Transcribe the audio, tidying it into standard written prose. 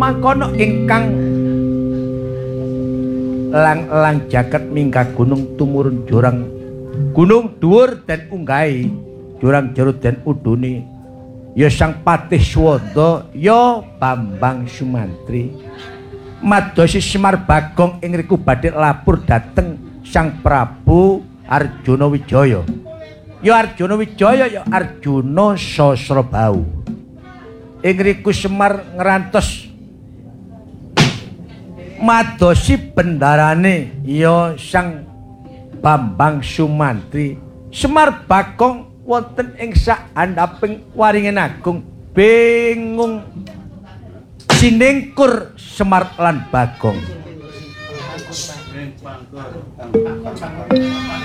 mangkono ingkang lang jagat mingga gunung tumurun jurang gunung dhuwur den unggahi jurang jero den udune ya Sang Patih Swada ya Bambang Sumantri madosi Semar Bagong ing riku badhe lapur dhateng Sang Prabu Arjuna Wijaya ya Arjuna Wijaya ya Arjuna Sasrabau ing riku Semar ngrantos madosi bendarane ya Sang Bambang Sumantri Semar Bagong wonten ing saandhaping waringin agung bingung sinengkur Semar lan Bagong